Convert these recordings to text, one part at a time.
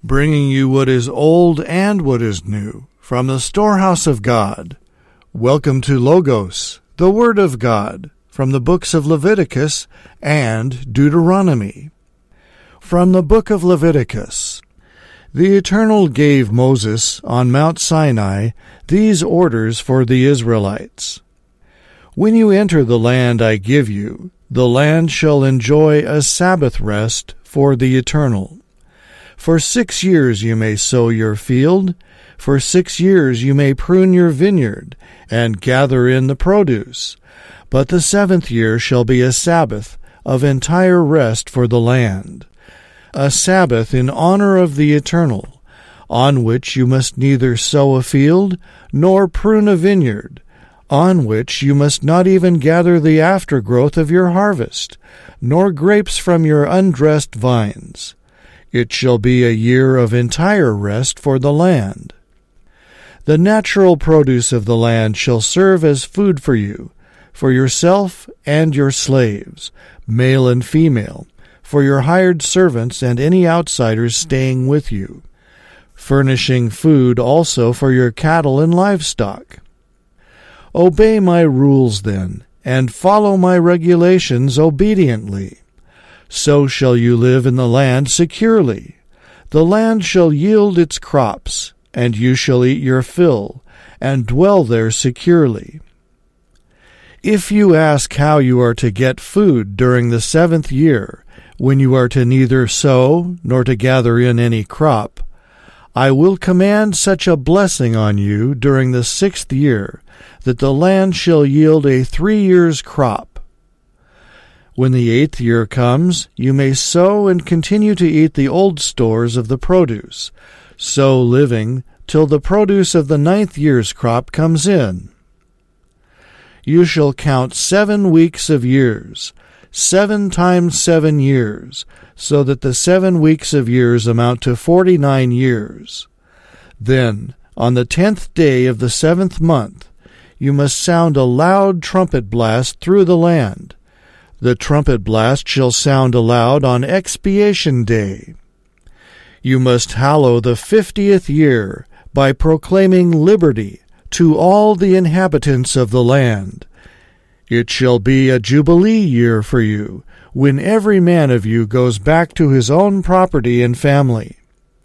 bringing you what is old and what is new, from the storehouse of God. Welcome to Logos, the Word of God, from the books of Leviticus and Deuteronomy. From the book of Leviticus. The Eternal gave Moses on Mount Sinai these orders for the Israelites. When you enter the land I give you, the land shall enjoy a Sabbath rest for the Eternal. For 6 years you may sow your field, for 6 years you may prune your vineyard, and gather in the produce. But the 7th year shall be a Sabbath of entire rest for the land, a Sabbath in honor of the Eternal, on which you must neither sow a field nor prune a vineyard, on which you must not even gather the aftergrowth of your harvest, nor grapes from your undressed vines. It shall be a year of entire rest for the land. The natural produce of the land shall serve as food for you, for yourself and your slaves, male and female, for your hired servants and any outsiders staying with you, furnishing food also for your cattle and livestock. Obey my rules then, and follow my regulations obediently. So shall you live in the land securely. The land shall yield its crops, and you shall eat your fill, and dwell there securely. If you ask how you are to get food during the 7th year, when you are to neither sow nor to gather in any crop, I will command such a blessing on you during the 6th year, that the land shall yield a 3 years' crop. When the 8th year comes, you may sow and continue to eat the old stores of the produce, so living till the produce of the 9th year's crop comes in. You shall count 7 weeks of years, 7 times 7 years, so that the 7 weeks of years amount to 49 years. Then, on the 10th day of the 7th month, you must sound a loud trumpet blast through the land. The trumpet blast shall sound aloud on expiation day. You must hallow the 50th year by proclaiming liberty to all the inhabitants of the land. It shall be a jubilee year for you, when every man of you goes back to his own property and family.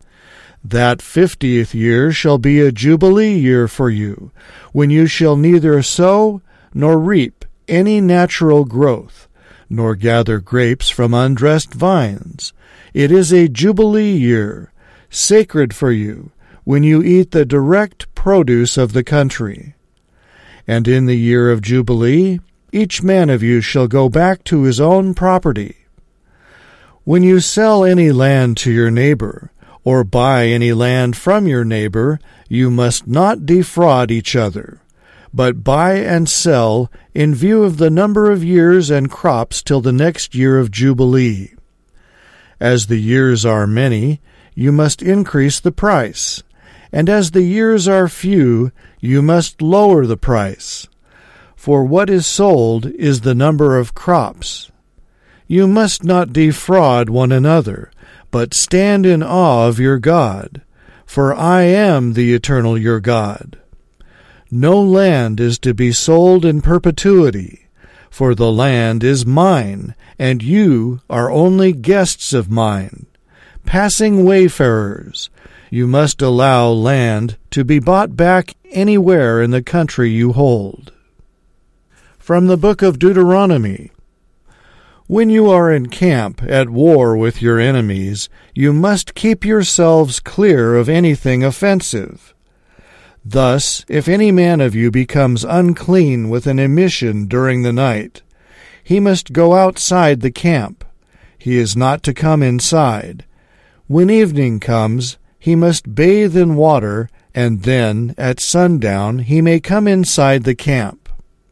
That 50th year shall be a jubilee year for you, when you shall neither sow nor reap any natural growth, nor gather grapes from undressed vines. It is a jubilee year, sacred for you, when you eat the direct produce of the country. And in the year of jubilee, each man of you shall go back to his own property. When you sell any land to your neighbor, or buy any land from your neighbor, you must not defraud each other, but buy and sell in view of the number of years and crops till the next year of Jubilee. As the years are many, you must increase the price, and as the years are few, you must lower the price. For what is sold is the number of crops. You must not defraud one another, but stand in awe of your God, for I am the Eternal your God. No land is to be sold in perpetuity, for the land is mine, and you are only guests of mine, passing wayfarers. You must allow land to be bought back anywhere in the country you hold. From the book of Deuteronomy. When you are in camp at war with your enemies, you must keep yourselves clear of anything offensive. Thus, if any man of you becomes unclean with an emission during the night, he must go outside the camp. He is not to come inside. When evening comes, he must bathe in water, and then, at sundown, he may come inside the camp.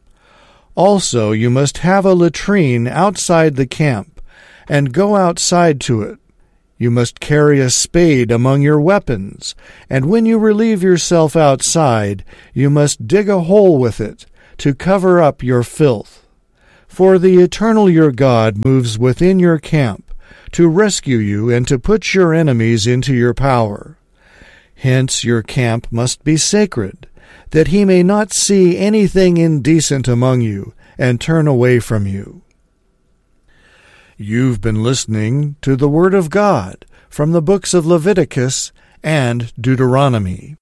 Also, you must have a latrine outside the camp, and go outside to it. You must carry a spade among your weapons, and when you relieve yourself outside, you must dig a hole with it to cover up your filth. For the Eternal your God moves within your camp to rescue you and to put your enemies into your power. Hence your camp must be sacred, that he may not see anything indecent among you and turn away from you." You've been listening to the Word of God from the books of Leviticus and Deuteronomy.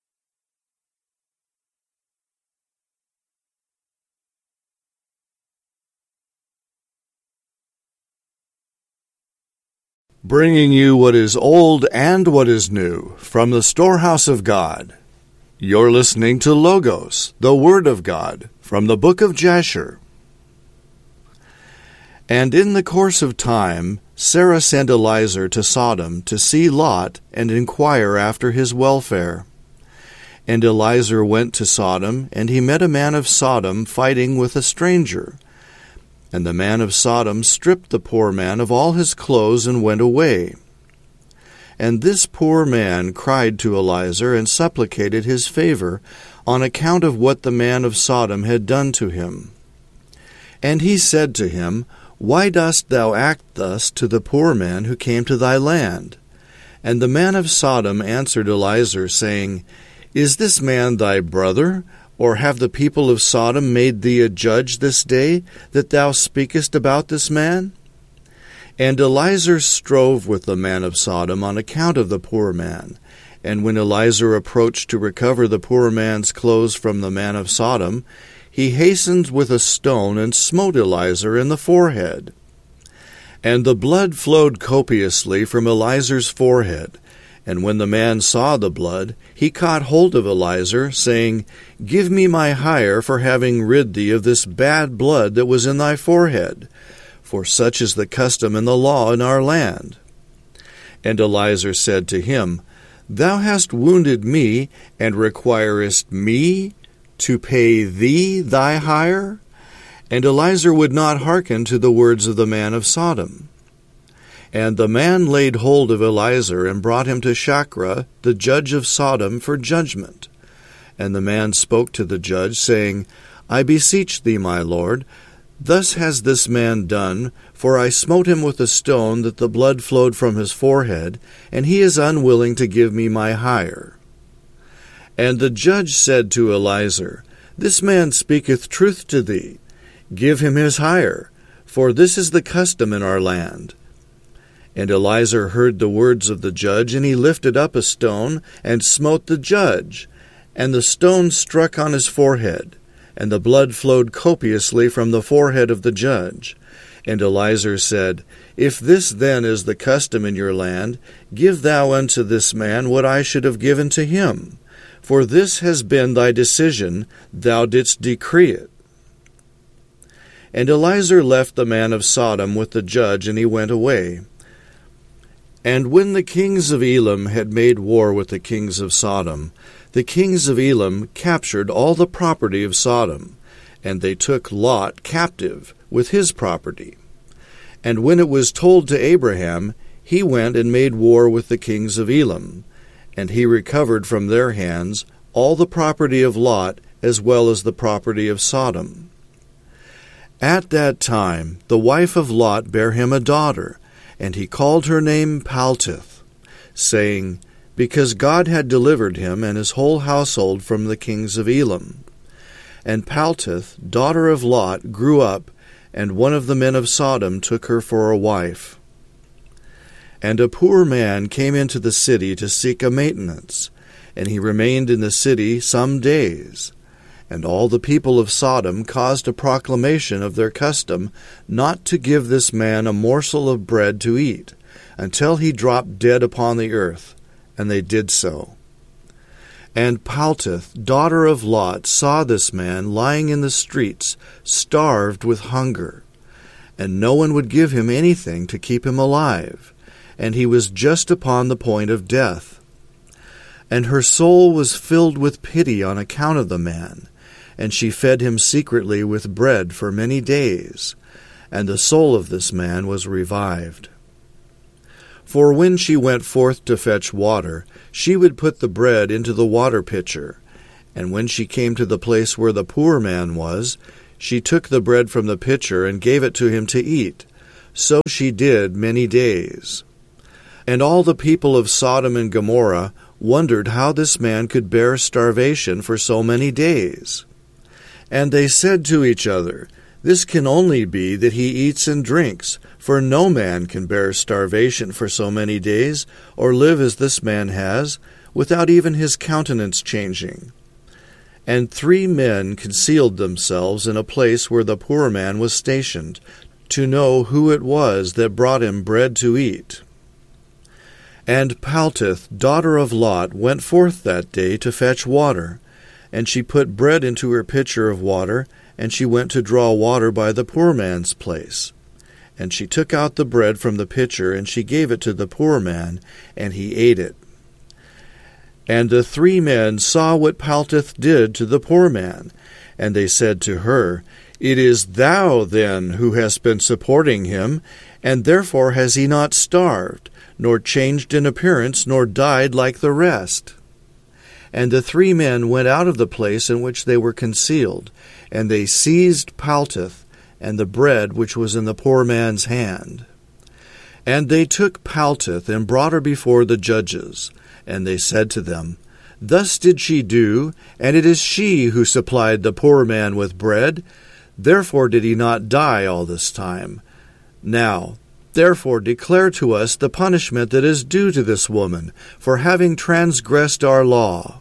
Bringing you what is old and what is new from the storehouse of God. You're listening to Logos, the Word of God, from the book of Jasher. And in the course of time, Sarah sent Eliezer to Sodom to see Lot and inquire after his welfare. And Eliezer went to Sodom, and he met a man of Sodom fighting with a stranger. And the man of Sodom stripped the poor man of all his clothes and went away. And this poor man cried to Eliezer and supplicated his favor on account of what the man of Sodom had done to him. And he said to him, "Why dost thou act thus to the poor man who came to thy land?" And the man of Sodom answered Eliezer, saying, "Is this man thy brother? Or have the people of Sodom made thee a judge this day, that thou speakest about this man?" And Eliezer strove with the man of Sodom on account of the poor man. And when Eliezer approached to recover the poor man's clothes from the man of Sodom, he hastened with a stone and smote Eliezer in the forehead. And the blood flowed copiously from Eliezer's forehead. And when the man saw the blood, he caught hold of Eliezer, saying, "Give me my hire for having rid thee of this bad blood that was in thy forehead, for such is the custom and the law in our land." And Eliezer said to him, "Thou hast wounded me, and requirest me to pay thee thy hire?" And Eliezer would not hearken to the words of the man of Sodom. And the man laid hold of Eliezer and brought him to Shachrah, the judge of Sodom, for judgment. And the man spoke to the judge, saying, "I beseech thee, my lord, thus has this man done, for I smote him with a stone that the blood flowed from his forehead, and he is unwilling to give me my hire." And the judge said to Eliezer, "This man speaketh truth to thee. Give him his hire, for this is the custom in our land." And Eliezer heard the words of the judge, and he lifted up a stone, and smote the judge. And the stone struck on his forehead, and the blood flowed copiously from the forehead of the judge. And Eliezer said, "If this then is the custom in your land, give thou unto this man what I should have given to him. For this has been thy decision, thou didst decree it." And Eliezer left the man of Sodom with the judge, and he went away. And when the kings of Elam had made war with the kings of Sodom, the kings of Elam captured all the property of Sodom, and they took Lot captive with his property. And when it was told to Abraham, he went and made war with the kings of Elam, and he recovered from their hands all the property of Lot as well as the property of Sodom. At that time the wife of Lot bare him a daughter, and he called her name Paltith, saying, because God had delivered him and his whole household from the kings of Elam. And Paltith, daughter of Lot, grew up, and one of the men of Sodom took her for a wife. And a poor man came into the city to seek a maintenance, and he remained in the city some days. And all the people of Sodom caused a proclamation of their custom not to give this man a morsel of bread to eat, until he dropped dead upon the earth, and they did so. And Paltith, daughter of Lot, saw this man lying in the streets, starved with hunger, and no one would give him anything to keep him alive, and he was just upon the point of death. And her soul was filled with pity on account of the man, and she fed him secretly with bread for many days, and the soul of this man was revived. For when she went forth to fetch water, she would put the bread into the water pitcher, and when she came to the place where the poor man was, she took the bread from the pitcher and gave it to him to eat, so she did many days. And all the people of Sodom and Gomorrah wondered how this man could bear starvation for so many days. And they said to each other, "This can only be that he eats and drinks, for no man can bear starvation for so many days, or live as this man has, without even his countenance changing." And 3 men concealed themselves in a place where the poor man was stationed, to know who it was that brought him bread to eat. And Paltith, daughter of Lot, went forth that day to fetch water. And she put bread into her pitcher of water, and she went to draw water by the poor man's place. And she took out the bread from the pitcher, and she gave it to the poor man, and he ate it. And the 3 men saw what Paltith did to the poor man, and they said to her, "It is thou, then, who hast been supporting him, and therefore has he not starved, nor changed in appearance, nor died like the rest." And the 3 men went out of the place in which they were concealed, and they seized Paltith, and the bread which was in the poor man's hand. And they took Paltith, and brought her before the judges. And they said to them, "Thus did she do, and it is she who supplied the poor man with bread. Therefore did he not die all this time. Now, therefore declare to us the punishment that is due to this woman, for having transgressed our law."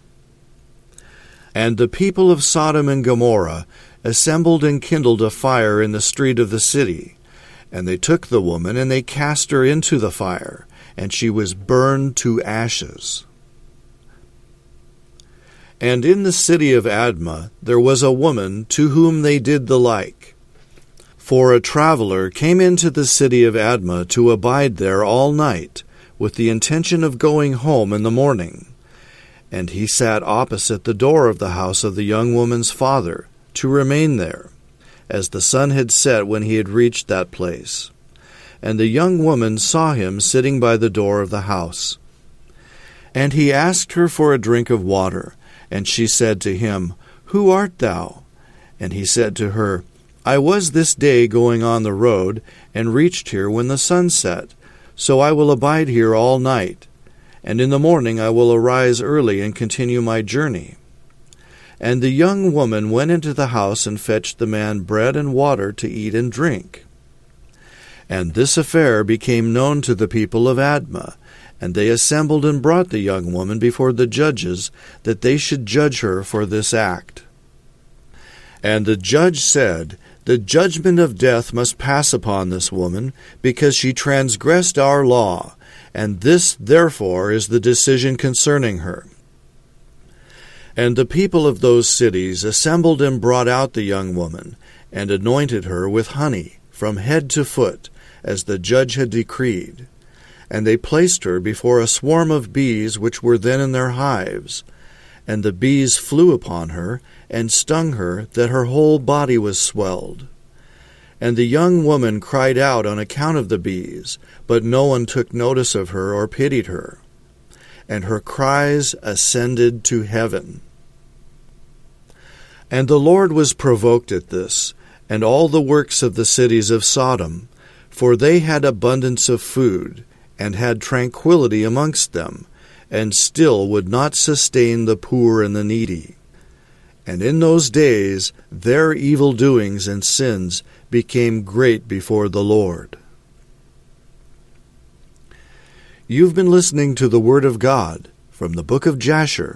And the people of Sodom and Gomorrah assembled and kindled a fire in the street of the city. And they took the woman, and they cast her into the fire, and she was burned to ashes. And in the city of Admah there was a woman to whom they did the like. For a traveler came into the city of Admah to abide there all night, with the intention of going home in the morning. And he sat opposite the door of the house of the young woman's father, to remain there, as the sun had set when he had reached that place. And the young woman saw him sitting by the door of the house. And he asked her for a drink of water, and she said to him, "Who art thou?" And he said to her, "I was this day going on the road, and reached here when the sun set. So I will abide here all night, and in the morning I will arise early and continue my journey." And the young woman went into the house and fetched the man bread and water to eat and drink. And this affair became known to the people of Admah, and they assembled and brought the young woman before the judges, that they should judge her for this act. And the judge said, "The judgment of death must pass upon this woman, because she transgressed our law, and this therefore is the decision concerning her." And the people of those cities assembled and brought out the young woman, and anointed her with honey from head to foot, as the judge had decreed. And they placed her before a swarm of bees which were then in their hives. And the bees flew upon her, and stung her, that her whole body was swelled. And the young woman cried out on account of the bees, but no one took notice of her or pitied her. And her cries ascended to heaven. And the Lord was provoked at this, and all the works of the cities of Sodom, for they had abundance of food, and had tranquility amongst them, and still would not sustain the poor and the needy. And in those days their evil doings and sins became great before the Lord. You've been listening to the Word of God from the book of Jasher.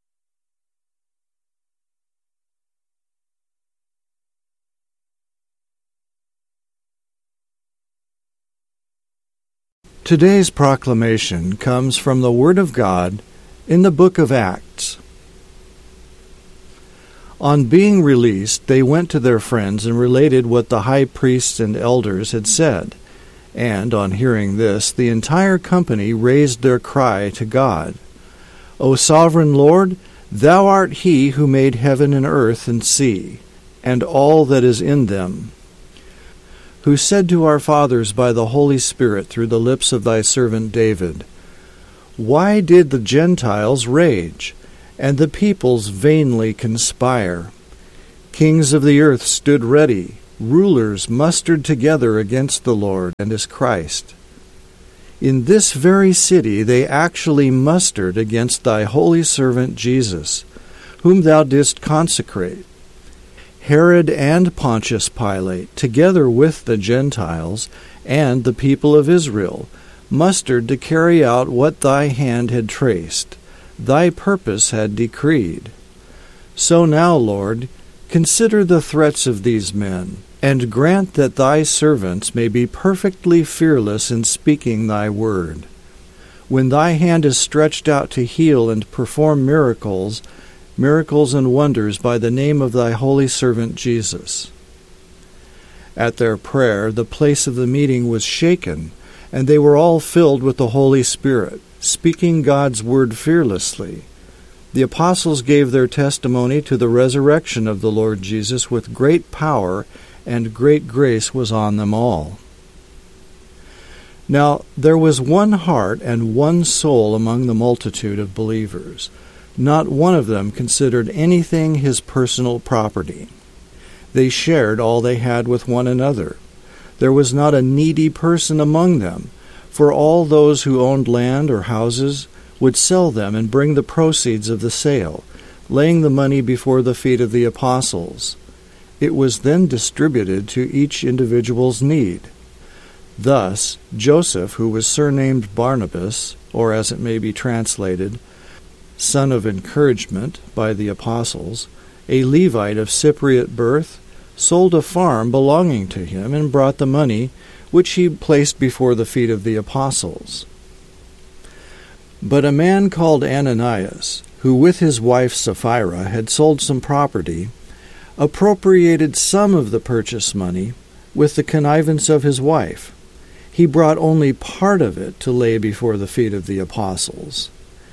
Today's proclamation comes from the Word of God in the book of Acts. On being released, they went to their friends and related what the high priests and elders had said. And on hearing this, the entire company raised their cry to God. "O sovereign Lord, thou art he who made heaven and earth and sea, and all that is in them, who said to our fathers by the Holy Spirit through the lips of thy servant David, Why did the Gentiles rage, and the peoples vainly conspire? Kings of the earth stood ready, rulers mustered together against the Lord and his Christ. In this very city they actually mustered against thy holy servant Jesus, whom thou didst consecrate. Herod and Pontius Pilate, together with the Gentiles and the people of Israel, mustered to carry out what thy hand had traced, thy purpose had decreed. So now, Lord, consider the threats of these men, and grant that thy servants may be perfectly fearless in speaking thy word. When thy hand is stretched out to heal and perform miracles and wonders by the name of thy holy servant Jesus. At their prayer, the place of the meeting was shaken, and they were all filled with the Holy Spirit, speaking God's word fearlessly. The apostles gave their testimony to the resurrection of the Lord Jesus with great power, and great grace was on them all. Now there was one heart and one soul among the multitude of believers. Not one of them considered anything his personal property. They shared all they had with one another. There was not a needy person among them, for all those who owned land or houses would sell them and bring the proceeds of the sale, laying the money before the feet of the apostles. It was then distributed to each individual's need. Thus, Joseph, who was surnamed Barnabas, or as it may be translated, son of encouragement by the apostles, a Levite of Cypriot birth, sold a farm belonging to him and brought the money, which he placed before the feet of the apostles. But a man called Ananias, who with his wife Sapphira had sold some property, appropriated some of the purchase money with the connivance of his wife. He brought only part of it to lay before the feet of the apostles.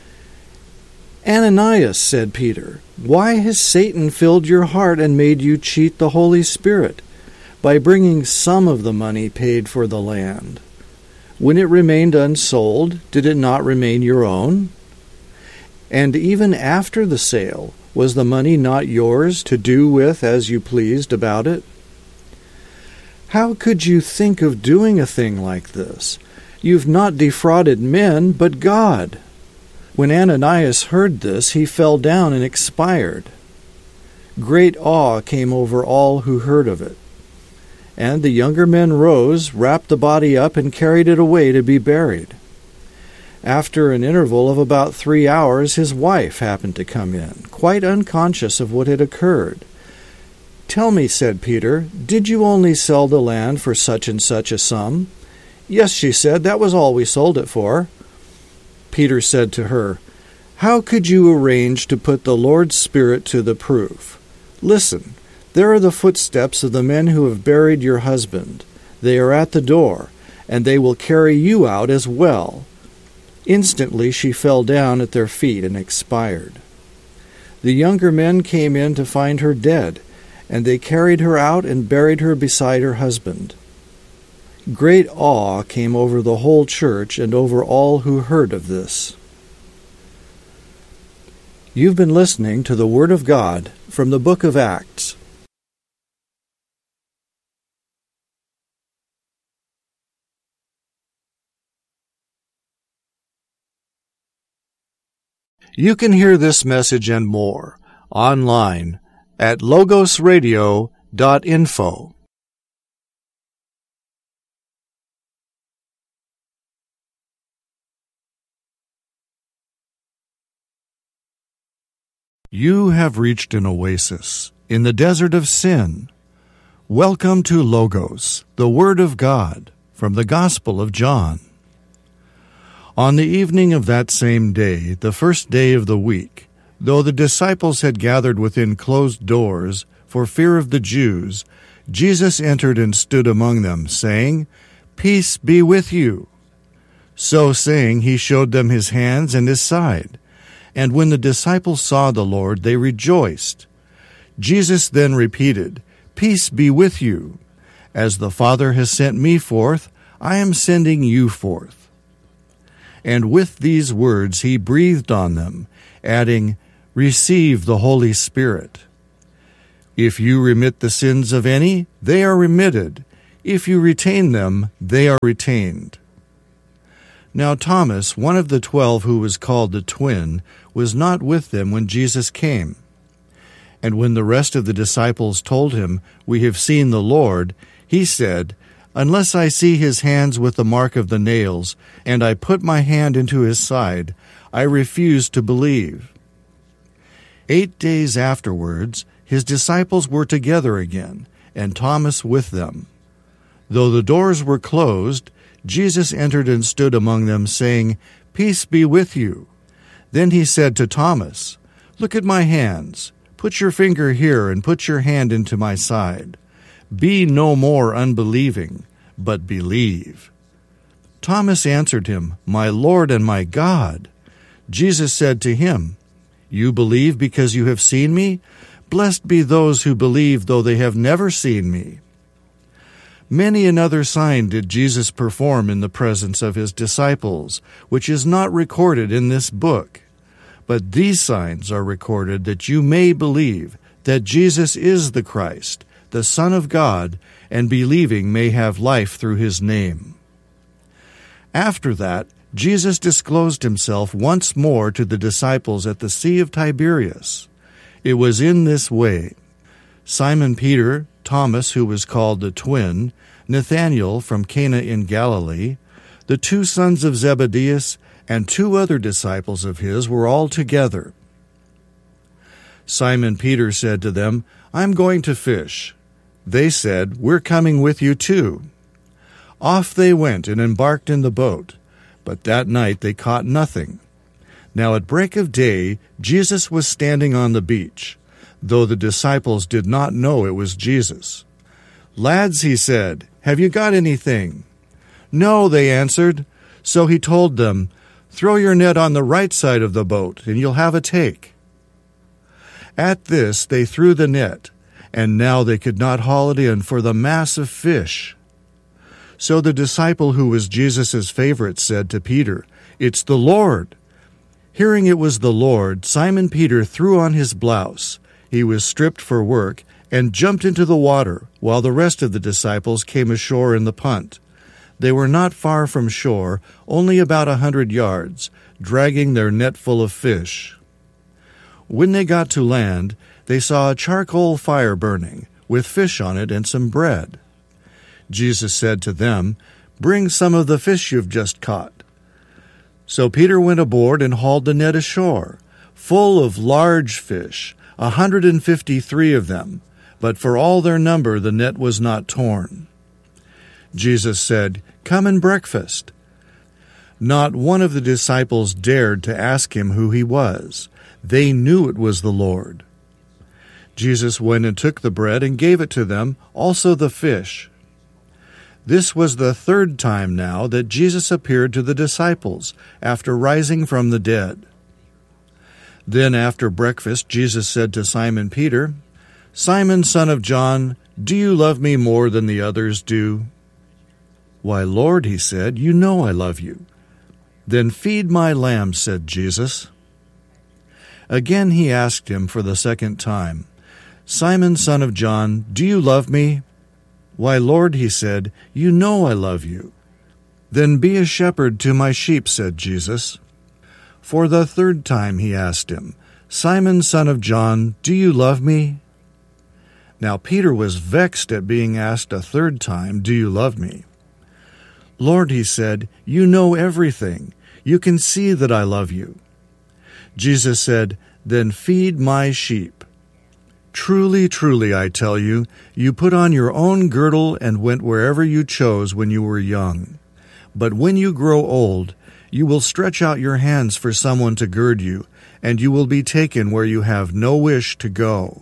Ananias, said Peter, why has Satan filled your heart and made you cheat the Holy Spirit by bringing some of the money paid for the land? When it remained unsold, did it not remain your own? And even after the sale, was the money not yours to do with as you pleased about it? How could you think of doing a thing like this? You've not defrauded men, but God. When Ananias heard this, he fell down and expired. Great awe came over all who heard of it. And the younger men rose, wrapped the body up, and carried it away to be buried. After an interval of about 3 hours, his wife happened to come in, quite unconscious of what had occurred. Tell me, said Peter, did you only sell the land for such and such a sum? Yes, she said, that was all we sold it for. Peter said to her, how could you arrange to put the Lord's Spirit to the proof? Listen, there are the footsteps of the men who have buried your husband. They are at the door, and they will carry you out as well. Instantly she fell down at their feet and expired. The younger men came in to find her dead, and they carried her out and buried her beside her husband. Great awe came over the whole church and over all who heard of this. You've been listening to the Word of God from the book of Acts. You can hear this message and more online at logosradio.info. You have reached an oasis in the desert of sin. Welcome to Logos, the Word of God, from the Gospel of John. On the evening of that same day, the first day of the week, though the disciples had gathered within closed doors for fear of the Jews, Jesus entered and stood among them, saying, Peace be with you. So saying, he showed them his hands and his side. And when the disciples saw the Lord, they rejoiced. Jesus then repeated, Peace be with you. As the Father has sent me forth, I am sending you forth. And with these words he breathed on them, adding, Receive the Holy Spirit. If you remit the sins of any, they are remitted. If you retain them, they are retained." Now Thomas, one of the 12 who was called the twin, was not with them when Jesus came. And when the rest of the disciples told him, "We have seen the Lord," he said, "Unless I see his hands with the mark of the nails, and I put my hand into his side, I refuse to believe." 8 days afterwards, his disciples were together again, and Thomas with them. Though the doors were closed, Jesus entered and stood among them, saying, "Peace be with you." Then he said to Thomas, "Look at my hands. Put your finger here and put your hand into my side. Be no more unbelieving, but believe." Thomas answered him, "My Lord and my God." Jesus said to him, "You believe because you have seen me? Blessed be those who believe though they have never seen me." Many another sign did Jesus perform in the presence of his disciples, which is not recorded in this book. But these signs are recorded that you may believe that Jesus is the Christ, the Son of God, and believing may have life through his name. After that, Jesus disclosed himself once more to the disciples at the Sea of Tiberias. It was in this way. Simon Peter, Thomas, who was called the twin, Nathanael from Cana in Galilee, the 2 sons of Zebedee, and 2 other disciples of his were all together. Simon Peter said to them, "I'm going to fish." They said, "We're coming with you too." Off they went and embarked in the boat, but that night they caught nothing. Now at break of day, Jesus was standing on the beach, though the disciples did not know it was Jesus. "Lads," he said, "have you got anything?" "No," they answered. So he told them, "Throw your net on the right side of the boat, and you'll have a take." At this they threw the net, and now they could not haul it in for the mass of fish. So the disciple who was Jesus' favorite said to Peter, "It's the Lord." Hearing it was the Lord, Simon Peter threw on his blouse. He was stripped for work, and jumped into the water, while the rest of the disciples came ashore in the punt. They were not far from shore, only about 100 yards, dragging their net full of fish. When they got to land, they saw a charcoal fire burning, with fish on it and some bread. Jesus said to them, "Bring some of the fish you've just caught." So Peter went aboard and hauled the net ashore, full of large fish, 153 of them, but for all their number the net was not torn. Jesus said, "Come and breakfast." Not one of the disciples dared to ask him who he was. They knew it was the Lord. Jesus went and took the bread and gave it to them, also the fish. This was the 3rd time now that Jesus appeared to the disciples after rising from the dead. Then after breakfast, Jesus said to Simon Peter, "Simon, son of John, do you love me more than the others do?" "Why, Lord," he said, "you know I love you." "Then feed my lambs," said Jesus. Again he asked him for the 2nd time, "Simon, son of John, do you love me?" "Why, Lord," he said, "you know I love you." "Then be a shepherd to my sheep," said Jesus. For the 3rd time he asked him, "Simon, son of John, do you love me?" Now Peter was vexed at being asked a 3rd time, "Do you love me?" "Lord," he said, "you know everything. You can see that I love you." Jesus said, "Then feed my sheep. Truly, truly, I tell you, you put on your own girdle and went wherever you chose when you were young. But when you grow old, you will stretch out your hands for someone to gird you, and you will be taken where you have no wish to go."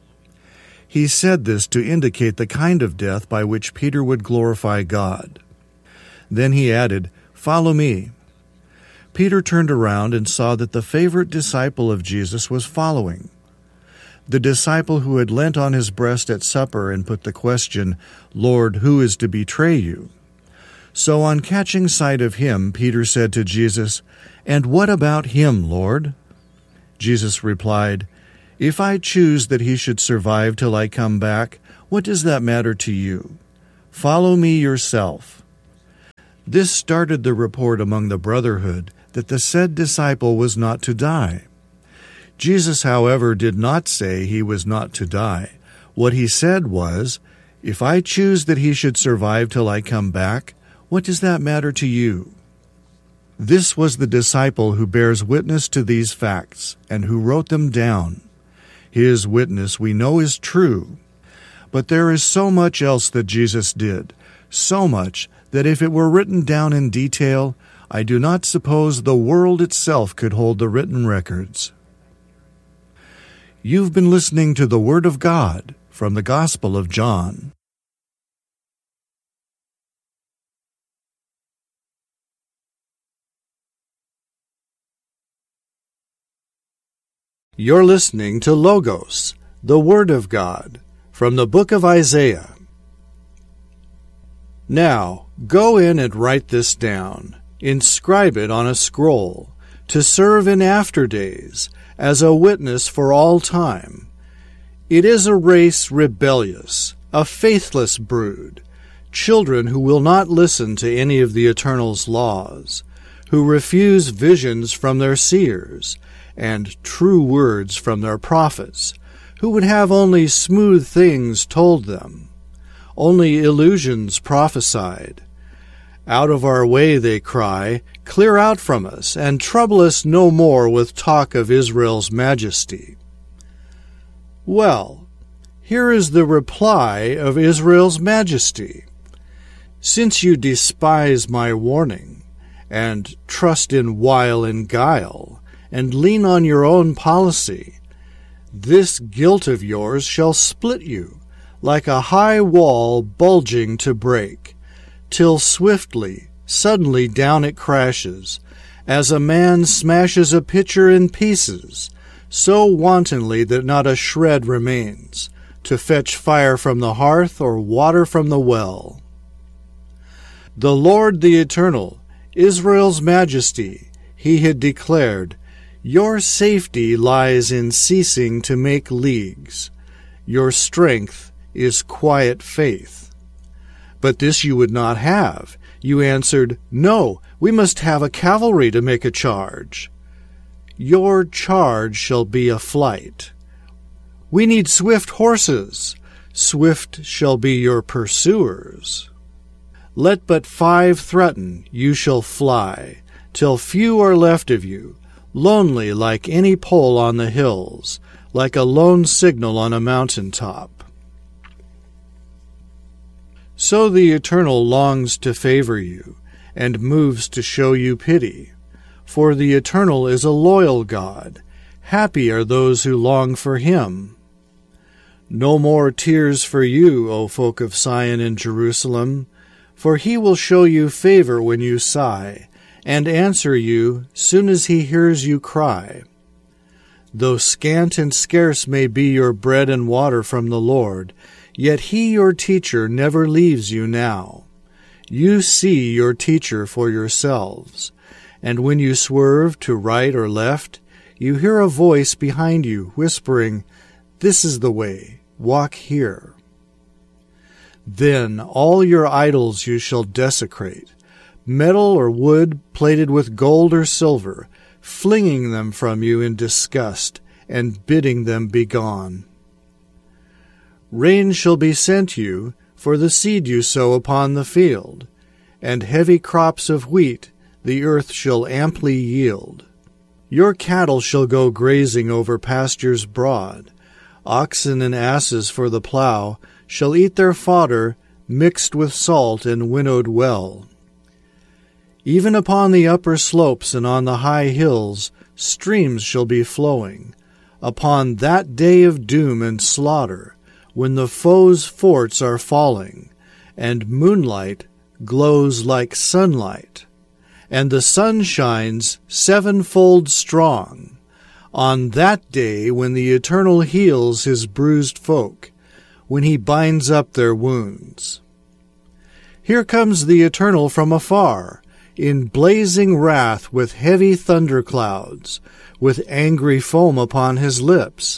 He said this to indicate the kind of death by which Peter would glorify God. Then he added, "Follow me." Peter turned around and saw that the favorite disciple of Jesus was following. The disciple who had leant on his breast at supper and put the question, "Lord, who is to betray you?" So on catching sight of him, Peter said to Jesus, "And what about him, Lord?" Jesus replied, If I choose that he should survive till I come back, what does that matter to you? Follow me yourself." This started the report among the brotherhood that the said disciple was not to die. Jesus, however, did not say he was not to die. What he said was, "If I choose that he should survive till I come back, what does that matter to you?" This was the disciple who bears witness to these facts and who wrote them down. His witness we know is true. But there is so much else that Jesus did, so much that if it were written down in detail, I do not suppose the world itself could hold the written records. You've been listening to the Word of God from the Gospel of John. You're listening to Logos, the Word of God, from the book of Isaiah. Now, go in and write this down, inscribe it on a scroll, to serve in after days, as a witness for all time. It is a race rebellious, a faithless brood, children who will not listen to any of the Eternal's laws, who refuse visions from their seers, and true words from their prophets, who would have only smooth things told them, only illusions prophesied. Out of our way, they cry, clear out from us, and trouble us no more with talk of Israel's majesty. Well, here is the reply of Israel's majesty. Since you despise my warning, and trust in wile and guile, and lean on your own policy, this guilt of yours shall split you, like a high wall bulging to break, till swiftly, suddenly down it crashes, as a man smashes a pitcher in pieces, so wantonly that not a shred remains, to fetch fire from the hearth or water from the well. The Lord the Eternal, Israel's majesty, he had declared, your safety lies in ceasing to make leagues. Your strength is quiet faith. But this you would not have. You answered, no, we must have a cavalry to make a charge. Your charge shall be a flight. We need swift horses. Swift shall be your pursuers. Let but 5 threaten, you shall fly, till few are left of you, lonely like any pole on the hills, like a lone signal on a mountain top. So the Eternal longs to favor you, and moves to show you pity. For the Eternal is a loyal God. Happy are those who long for him. No more tears for you, O folk of Sion and Jerusalem, for he will show you favor when you sigh, and answer you soon as he hears you cry. Though scant and scarce may be your bread and water from the Lord, yet he, your teacher, never leaves you now. You see your teacher for yourselves, and when you swerve to right or left, you hear a voice behind you whispering, this is the way, walk here. Then all your idols you shall desecrate, metal or wood plated with gold or silver, flinging them from you in disgust, and bidding them begone. Rain shall be sent you for the seed you sow upon the field, and heavy crops of wheat the earth shall amply yield. Your cattle shall go grazing over pastures broad. Oxen and asses for the plough shall eat their fodder mixed with salt and winnowed well. Even upon the upper slopes and on the high hills streams shall be flowing, upon that day of doom and slaughter, when the foe's forts are falling, and moonlight glows like sunlight, and the sun shines 7-fold strong, on that day when the Eternal heals his bruised folk, when he binds up their wounds. Here comes the Eternal from afar, in blazing wrath with heavy thunderclouds, with angry foam upon his lips,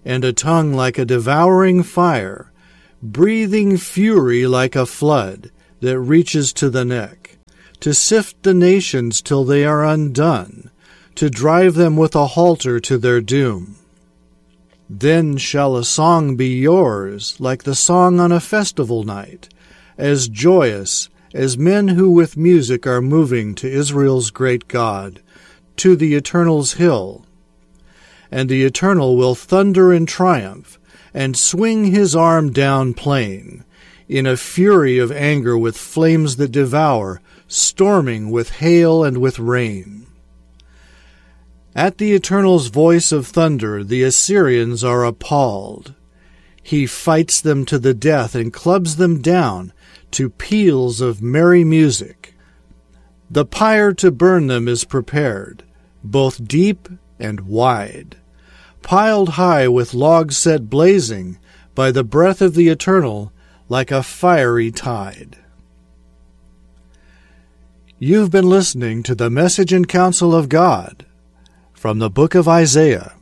and a tongue like a devouring fire, breathing fury like a flood that reaches to the neck, to sift the nations till they are undone, to drive them with a halter to their doom. Then shall a song be yours, like the song on a festival night, as joyous as men who with music are moving to Israel's great God, to the Eternal's hill. And the Eternal will thunder in triumph, and swing his arm down plain, in a fury of anger with flames that devour, storming with hail and with rain. At the Eternal's voice of thunder the Assyrians are appalled. He fights them to the death and clubs them down to peals of merry music. The pyre to burn them is prepared, both deep and wide, piled high with logs set blazing by the breath of the Eternal like a fiery tide. You've been listening to the Message and Counsel of God from the book of Isaiah.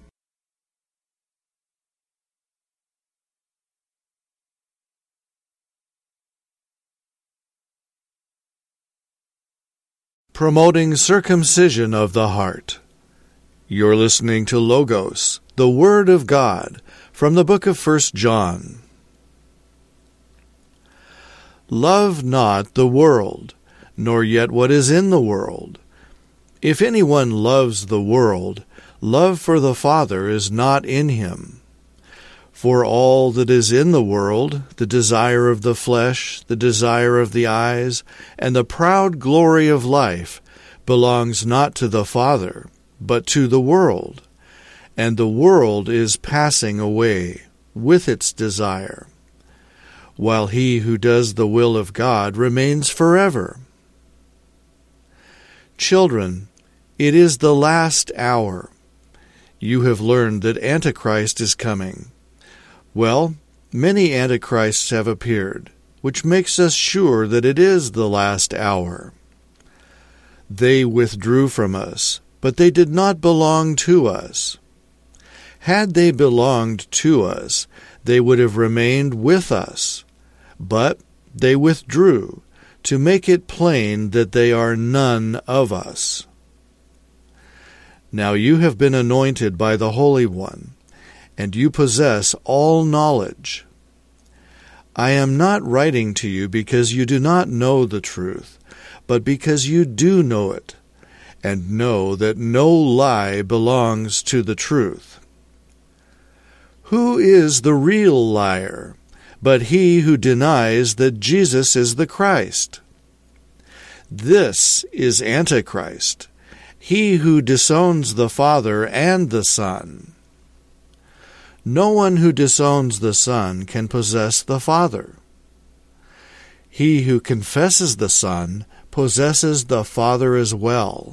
Promoting circumcision of the heart. You're listening to Logos, the Word of God, from the book of 1 John. Love not the world, nor yet what is in the world. If anyone loves the world, love for the Father is not in him. For all that is in the world, the desire of the flesh, the desire of the eyes, and the proud glory of life, belongs not to the Father, but to the world. And the world is passing away with its desire, while he who does the will of God remains forever. Children, it is the last hour. You have learned that Antichrist is coming. Well, many Antichrists have appeared, which makes us sure that it is the last hour. They withdrew from us, but they did not belong to us. Had they belonged to us, they would have remained with us. But they withdrew, to make it plain that they are none of us. Now you have been anointed by the Holy One, and you possess all knowledge. I am not writing to you because you do not know the truth, but because you do know it, and know that no lie belongs to the truth. Who is the real liar, but he who denies that Jesus is the Christ? This is Antichrist, he who disowns the Father and the Son. No one who disowns the Son can possess the Father. He who confesses the Son possesses the Father as well.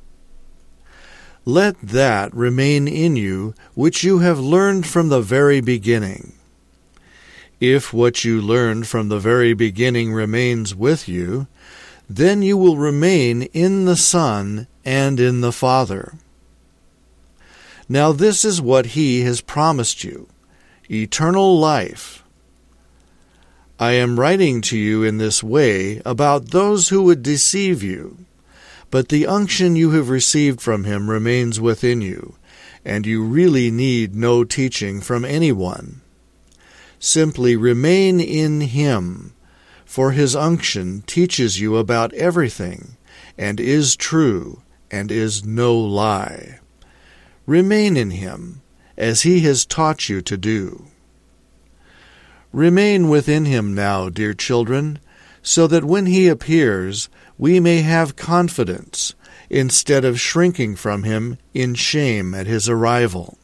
Let that remain in you which you have learned from the very beginning. If what you learned from the very beginning remains with you, then you will remain in the Son and in the Father. Now this is what He has promised you, eternal life. I am writing to you in this way about those who would deceive you, but the unction you have received from Him remains within you, and you really need no teaching from anyone. Simply remain in Him, for His unction teaches you about everything, and is true, and is no lie. Remain in Him, as He has taught you to do. Remain within Him now, dear children, so that when He appears, we may have confidence, instead of shrinking from Him in shame at His arrival.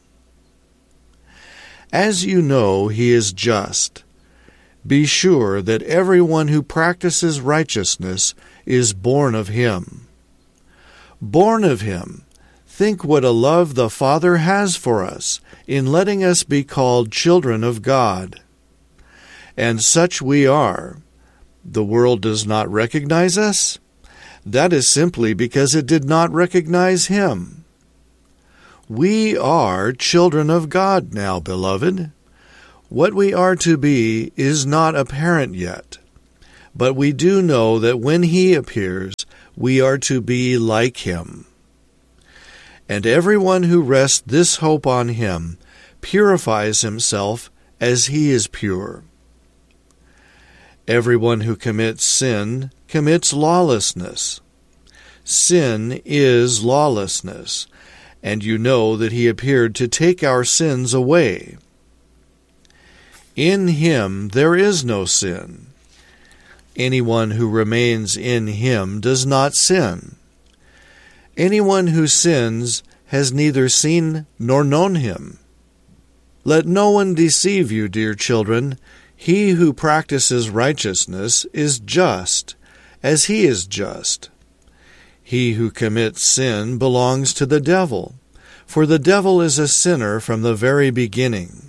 As you know, He is just. Be sure that everyone who practices righteousness is born of Him. Born of Him, think what a love the Father has for us in letting us be called children of God. And such we are. The world does not recognize us? That is simply because it did not recognize Him. We are children of God now, beloved. What we are to be is not apparent yet, but we do know that when He appears, we are to be like Him. And everyone who rests this hope on Him purifies himself as He is pure. Everyone who commits sin commits lawlessness. Sin is lawlessness, and you know that He appeared to take our sins away. In Him there is no sin. Anyone who remains in Him does not sin. Anyone who sins has neither seen nor known Him. Let no one deceive you, dear children. He who practices righteousness is just, as He is just. He who commits sin belongs to the devil, for the devil is a sinner from the very beginning.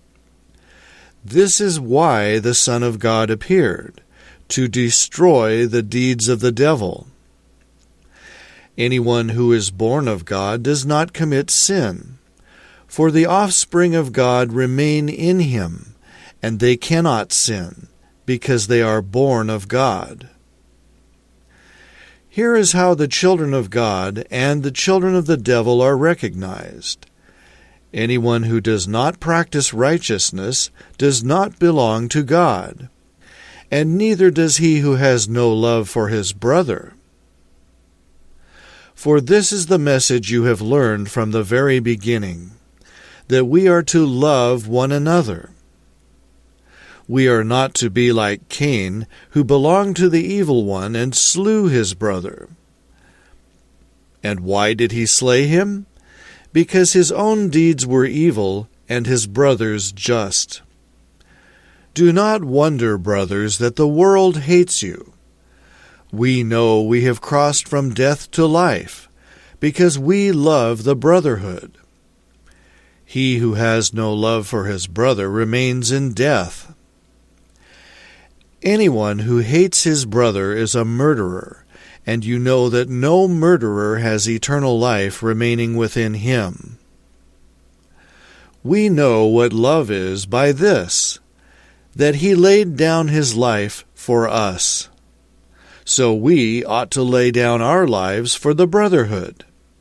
This is why the Son of God appeared, to destroy the deeds of the devil. Anyone who is born of God does not commit sin, for the offspring of God remain in him, and they cannot sin, because they are born of God. Here is how the children of God and the children of the devil are recognized. Anyone who does not practice righteousness does not belong to God, and neither does he who has no love for his brother. For this is the message you have learned from the very beginning, that we are to love one another. We are not to be like Cain, who belonged to the evil one and slew his brother. And why did he slay him? Because his own deeds were evil and his brother's just. Do not wonder, brothers, that the world hates you. We know we have crossed from death to life, because we love the brotherhood. He who has no love for his brother remains in death. Anyone who hates his brother is a murderer, and you know that no murderer has eternal life remaining within him. We know what love is by this, that he laid down his life for us. So we ought to lay down our lives for the brotherhood.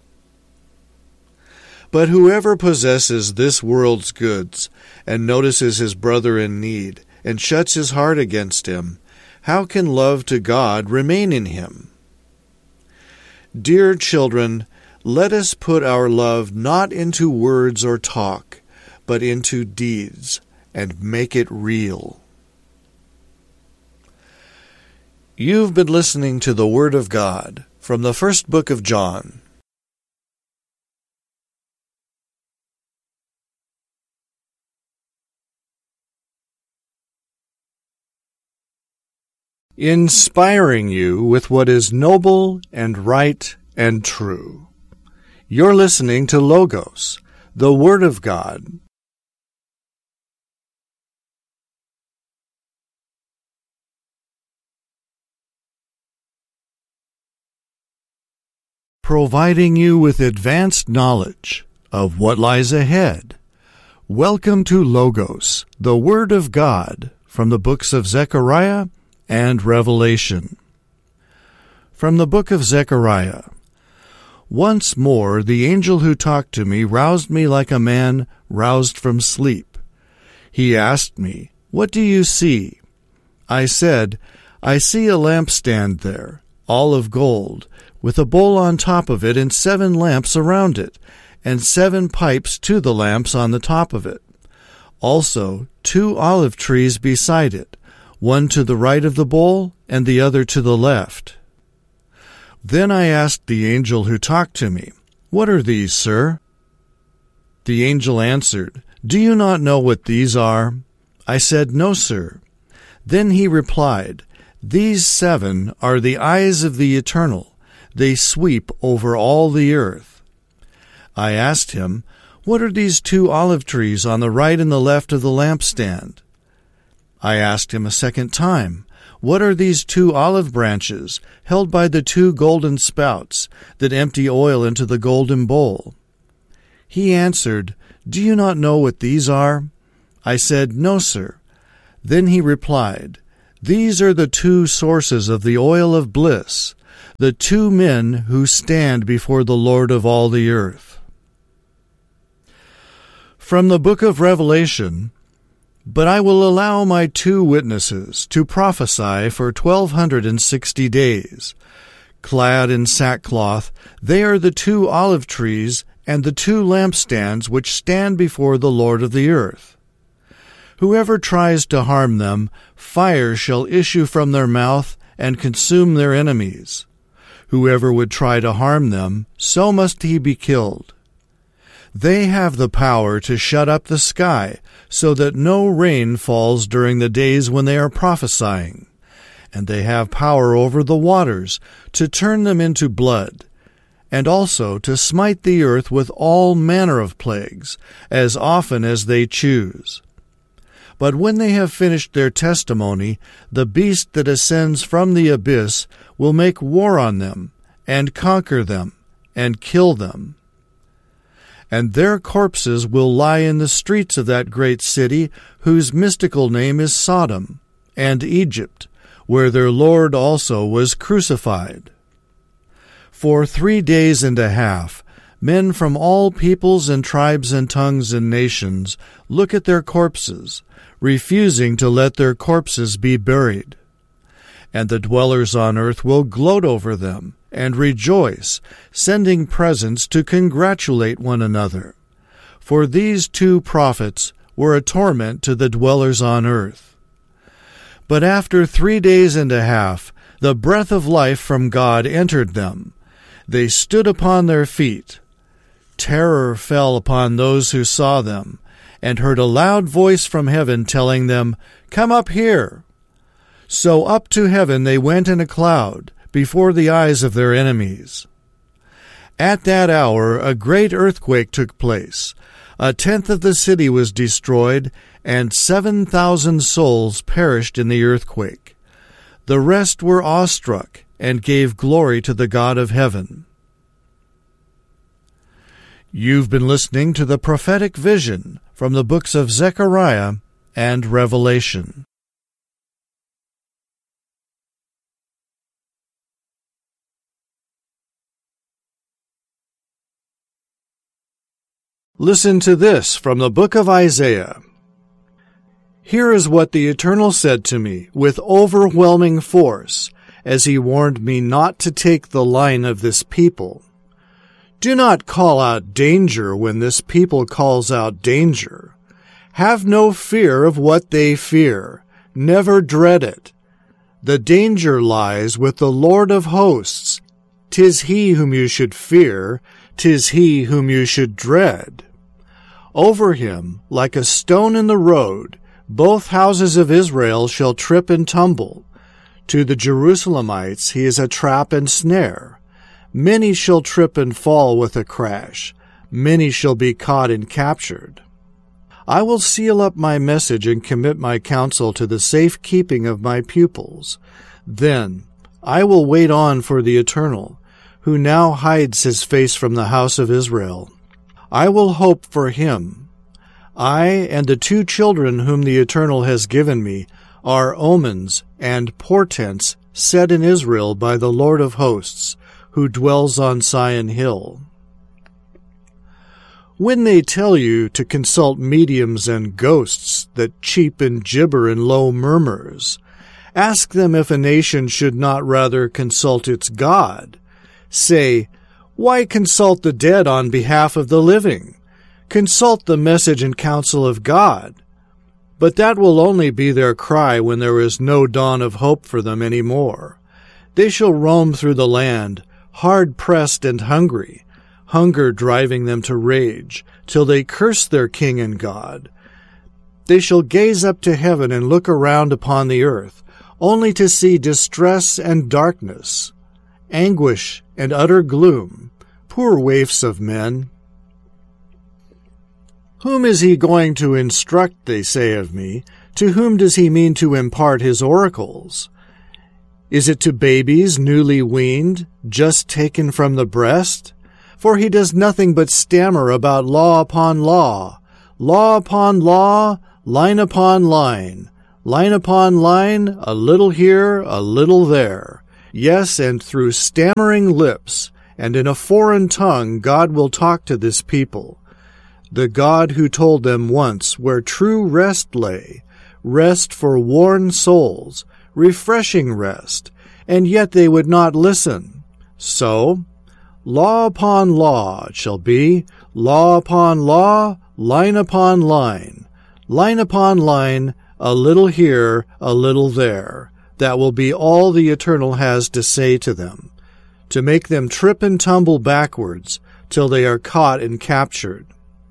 But whoever possesses this world's goods and notices his brother in need and shuts his heart against him, how can love to God remain in him? Dear children, let us put our love not into words or talk, but into deeds, and make it real. You've been listening to the Word of God from the first book of John. Inspiring you with what is noble and right and true. You're listening to Logos, the Word of God. Providing you with advanced knowledge of what lies ahead. Welcome to Logos, the Word of God, from the books of Zechariah and Revelation. From the book of Zechariah. Once more the angel who talked to me roused me like a man roused from sleep. He asked me, "What do you see?" I said, "I see a lampstand there, all of gold, with a bowl on top of it and 7 lamps around it, and 7 pipes to the lamps on the top of it. Also 2 olive trees beside it, one to the right of the bowl and the other to the left." Then I asked the angel who talked to me, "What are these, sir?" The angel answered, "Do you not know what these are?" I said, "No, sir." Then he replied, "These 7 are the eyes of the Eternal. They sweep over all the earth." I asked him, "What are these 2 olive trees on the right and the left of the lampstand?" I asked him a second time, "What are these 2 olive branches held by the 2 golden spouts that empty oil into the golden bowl?" He answered, "Do you not know what these are?" I said, "No, sir." Then he replied, "These are the two sources of the oil of bliss, the two men who stand before the Lord of all the earth." From the book of Revelation, "But I will allow my two witnesses to prophesy for 1260 days. Clad in sackcloth, they are the two olive trees and the two lampstands which stand before the Lord of the earth. Whoever tries to harm them, fire shall issue from their mouth and consume their enemies. Whoever would try to harm them, so must he be killed. They have the power to shut up the sky, so that no rain falls during the days when they are prophesying. And they have power over the waters, to turn them into blood, and also to smite the earth with all manner of plagues, as often as they choose. But when they have finished their testimony, the beast that ascends from the abyss will make war on them, and conquer them, and kill them. And their corpses will lie in the streets of that great city, whose mystical name is Sodom, and Egypt, where their Lord also was crucified. For 3 days and a half, men from all peoples and tribes and tongues and nations look at their corpses, refusing to let their corpses be buried. And the dwellers on earth will gloat over them, and rejoice, sending presents to congratulate one another. For these two prophets were a torment to the dwellers on earth. But after 3 days and a half, the breath of life from God entered them. They stood upon their feet. Terror fell upon those who saw them, and heard a loud voice from heaven telling them, "Come up here." So up to heaven they went in a cloud, before the eyes of their enemies. At that hour a great earthquake took place. 1/10 of the city was destroyed, and 7,000 souls perished in the earthquake. The rest were awestruck, and gave glory to the God of heaven. You've been listening to the prophetic vision from the books of Zechariah and Revelation. Listen to this from the book of Isaiah. Here is what the Eternal said to me with overwhelming force, as he warned me not to take the line of this people. Do not call out danger when this people calls out danger. Have no fear of what they fear. Never dread it. The danger lies with the Lord of hosts. 'Tis he whom you should fear. 'Tis he whom you should dread. Over him, like a stone in the road, both houses of Israel shall trip and tumble. To the Jerusalemites he is a trap and snare. Many shall trip and fall with a crash. Many shall be caught and captured. I will seal up my message and commit my counsel to the safe keeping of my pupils. Then I will wait on for the Eternal, who now hides his face from the house of Israel. I will hope for him. I and the 2 children whom the Eternal has given me are omens and portents set in Israel by the Lord of hosts, who dwells on Sion Hill. When they tell you to consult mediums and ghosts that cheep and gibber in low murmurs, ask them if a nation should not rather consult its God. Say, why consult the dead on behalf of the living? Consult the message and counsel of God. But that will only be their cry when there is no dawn of hope for them any more. They shall roam through the land, hard-pressed and hungry, hunger driving them to rage, till they curse their king and God. They shall gaze up to heaven and look around upon the earth, only to see distress and darkness, anguish and utter gloom, poor waifs of men. Whom is he going to instruct, they say of me? To whom does he mean to impart his oracles? Is it to babies newly weaned, just taken from the breast? for he does nothing but stammer about law upon law, law upon law, line upon line, line upon line, a little here, a little there. Yes, and through stammering lips, and in a foreign tongue God will talk to this people. The God who told them once where true rest lay, rest for worn souls, refreshing rest, and yet they would not listen. So, law upon law it shall be, law upon law, line upon line, line upon line, a little here, a little there. That will be all the Eternal has to say to them, to make them trip and tumble backwards till they are caught and captured.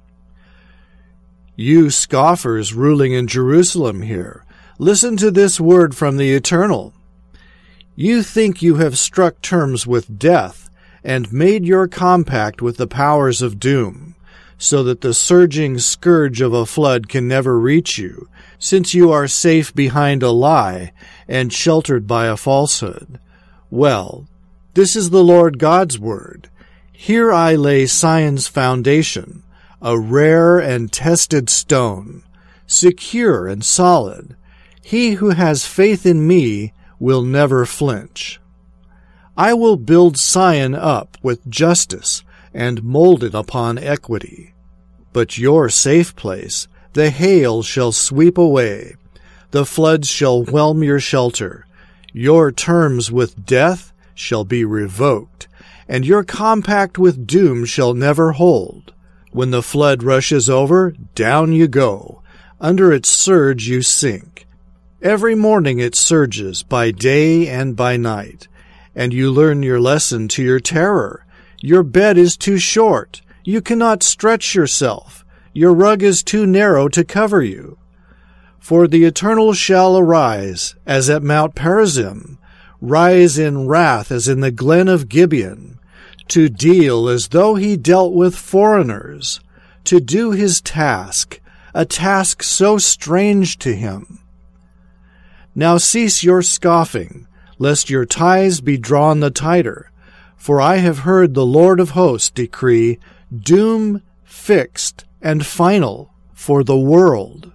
You scoffers ruling in Jerusalem here, listen to this word from the Eternal. You think you have struck terms with death and made your compact with the powers of doom, so that the surging scourge of a flood can never reach you, since you are safe behind a lie and sheltered by a falsehood. Well, this is the Lord God's word. Here I lay Zion's foundation, a rare and tested stone, secure and solid. He who has faith in me will never flinch. I will build Zion up with justice and mold it upon equity. But your safe place, the hail shall sweep away, the floods shall whelm your shelter, your terms with death shall be revoked, and your compact with doom shall never hold. When the flood rushes over, down you go, under its surge you sink. Every morning it surges, by day and by night, and you learn your lesson to your terror. Your bed is too short, you cannot stretch yourself, your rug is too narrow to cover you. For the Eternal shall arise, as at Mount Perazim, rise in wrath as in the glen of Gibeon, to deal as though he dealt with foreigners, to do his task, a task so strange to him. Now cease your scoffing, lest your ties be drawn the tighter, for I have heard the Lord of hosts decree doom fixed and final for the world.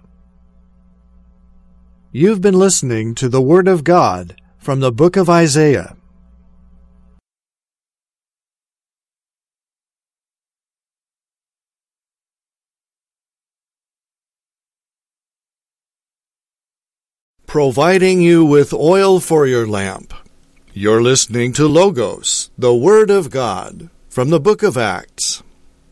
You've been listening to the Word of God from the book of Isaiah. Providing you with oil for your lamp. You're listening to Logos, the Word of God, from the book of Acts.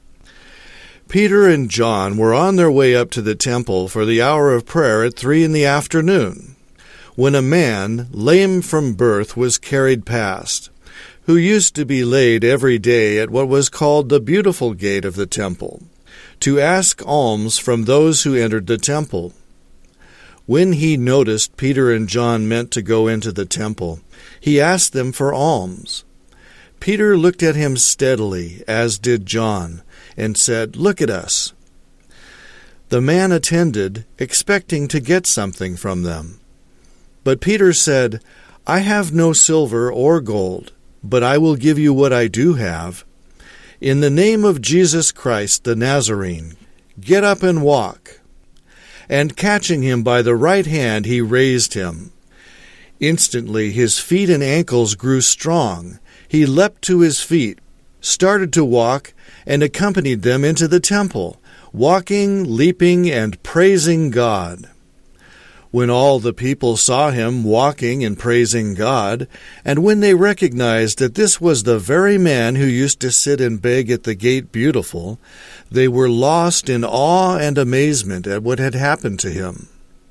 Peter and John were on their way up to the temple for the hour of prayer at 3 p.m, when a man, lame from birth, was carried past, who used to be laid every day at what was called the Beautiful Gate of the temple, to ask alms from those who entered the temple. When he noticed Peter and John meant to go into the temple, he asked them for alms. Peter looked at him steadily, as did John, and said, "Look at us." The man attended, expecting to get something from them. But Peter said, "I have no silver or gold, but I will give you what I do have. In the name of Jesus Christ the Nazarene, get up and walk." And catching him by the right hand, he raised him. Instantly his feet and ankles grew strong. He leapt to his feet, started to walk, and accompanied them into the temple, walking, leaping, and praising God. When all the people saw him walking and praising God, and when they recognized that this was the very man who used to sit and beg at the gate Beautiful, they were lost in awe and amazement at what had happened to him.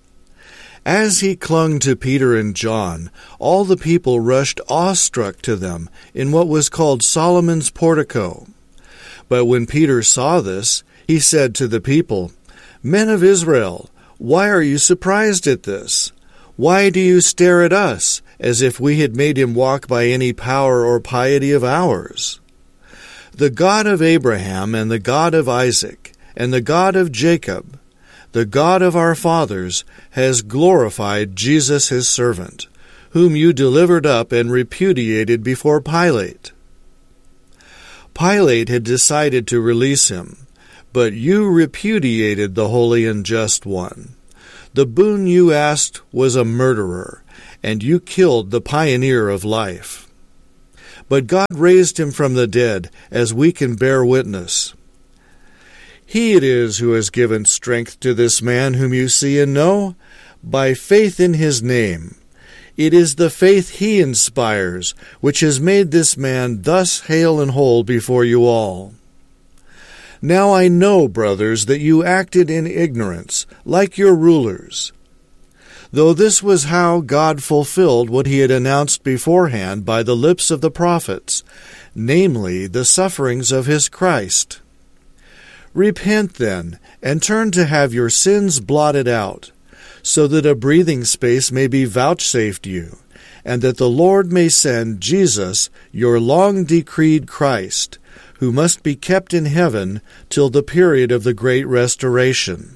As he clung to Peter and John, all the people rushed awestruck to them in what was called Solomon's portico. But when Peter saw this, he said to the people, "Men of Israel, why are you surprised at this? Why do you stare at us, as if we had made him walk by any power or piety of ours? The God of Abraham and the God of Isaac and the God of Jacob, the God of our fathers, has glorified Jesus his servant, whom you delivered up and repudiated before Pilate." Pilate had decided to release him, but you repudiated the holy and just one. The boon you asked was a murderer, and you killed the pioneer of life. But God raised him from the dead, as we can bear witness. He it is who has given strength to this man whom you see and know, by faith in his name. It is the faith he inspires, which has made this man thus hale and whole before you all. Now I know, brothers, that you acted in ignorance, like your rulers. Though this was how God fulfilled what he had announced beforehand by the lips of the prophets, namely the sufferings of his Christ. Repent then, and turn to have your sins blotted out, so that a breathing space may be vouchsafed you, and that the Lord may send Jesus, your long-decreed Christ, who must be kept in heaven till the period of the great restoration.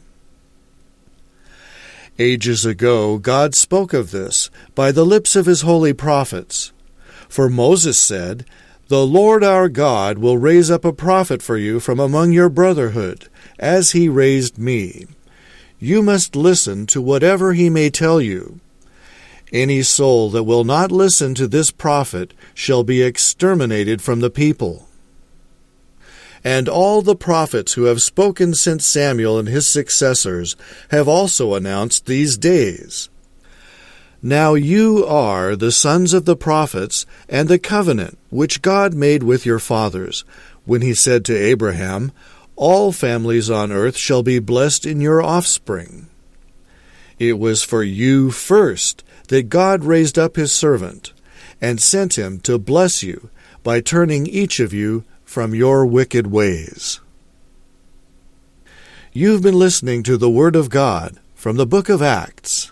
Ages ago God spoke of this by the lips of his holy prophets. For Moses said, "The Lord our God will raise up a prophet for you from among your brotherhood, as he raised me. You must listen to whatever he may tell you. Any soul that will not listen to this prophet shall be exterminated from the people." And all the prophets who have spoken since Samuel and his successors have also announced these days. Now you are the sons of the prophets and the covenant which God made with your fathers, when he said to Abraham, "All families on earth shall be blessed in your offspring." It was for you first that God raised up his servant, and sent him to bless you by turning each of you from your wicked ways. You've been listening to the Word of God from the book of Acts.